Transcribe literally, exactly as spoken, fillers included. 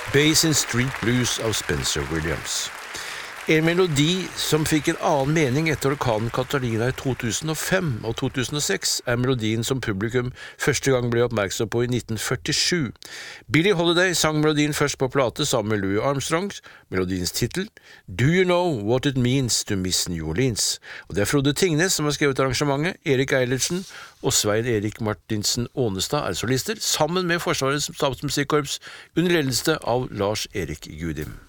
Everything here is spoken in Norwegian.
Basin Street Blues av Spencer Williams. En melodi som fikk en annen mening etter orkanen Katarina i to tusen og fem og to tusen og seks er melodien som publikum første gang ble oppmerksom på i nitten førtisju. Billie Holiday sang melodien først på plate sammen med Louis Armstrong, melodiens titel Do You Know What It Means to Miss New Orleans? Og det er Frode Tingnes som har skrevet arrangementet, Erik Eilertsen og Svein Erik Martinsen Ånestad er solister, sammen med Forsvarets stabsmusikkorps under ledelse av Lars Erik Gudim.